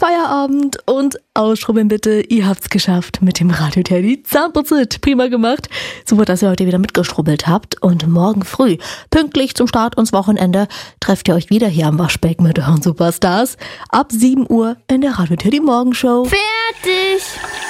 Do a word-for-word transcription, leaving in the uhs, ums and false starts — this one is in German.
Feierabend und ausschrubeln bitte. Ihr habt's geschafft mit dem Radio Teddy. Zahnputzit, prima gemacht. Super, dass ihr heute wieder mitgestrubbelt habt. Und morgen früh, pünktlich zum Start ins Wochenende, trefft ihr euch wieder hier am Waschbecken mit euren Superstars. Ab sieben Uhr in der Radio Teddy Morgenshow. Fertig!